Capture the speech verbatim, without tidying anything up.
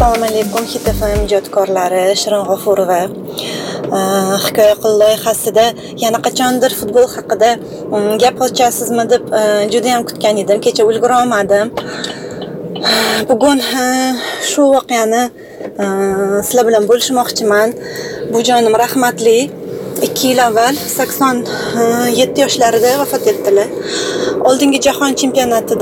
Assalomu alaykum, Hit F M ijodkorlari Shirin G'ofurova. Hikoya qil loyihasida yana qachondir futbol haqida gap ochasizmi deb juda ham kutgan edim. Kecha ulgura olmadim. Bugun shu voqeani sizlar bilan bo'lishmoqchiman. Bu jonim rahmatli ikki yil avval sakson yetti yoshlarida vafot etdilar. Oldingi jahon chempionatida